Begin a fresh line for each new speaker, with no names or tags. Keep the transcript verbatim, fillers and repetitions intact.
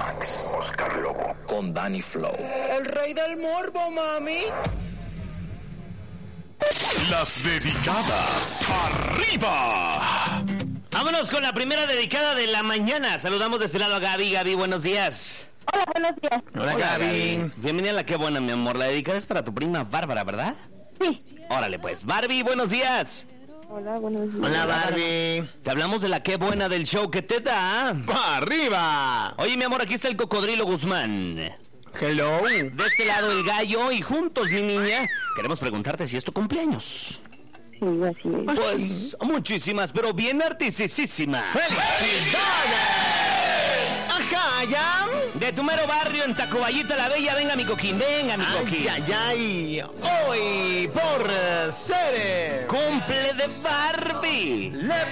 Max, Oscar Lobo, con Danny Flow.
El rey del morbo, mami.
Las dedicadas arriba.
Vámonos con la primera dedicada de la mañana. Saludamos de este lado a Gaby. Gaby, buenos días.
Hola, buenos días.
Hola, Hola Gaby. Gaby. Bienvenida a La Qué Buena, mi amor. La dedicada es para tu prima Bárbara, ¿verdad?
Sí.
Órale, pues. Barbie, buenos días.
Hola, buenos días.
Hola, Barbie. Te hablamos de La Qué Buena del show. ¿Qué te da?
¡Pa' arriba!
Oye, mi amor, aquí está el Cocodrilo Guzmán.
Hello.
De este lado el Gallo y juntos, mi niña, queremos preguntarte si es tu cumpleaños.
Sí, así es.
Pues muchísimas, pero bien artisísimas.
¡Felicidades!
Ajá, ya. De tu mero barrio en Tacuballita la Bella, venga mi coquín, venga mi coquín.
Ay, ay, ay. Hoy, por ser
cumple de Barbie.
Le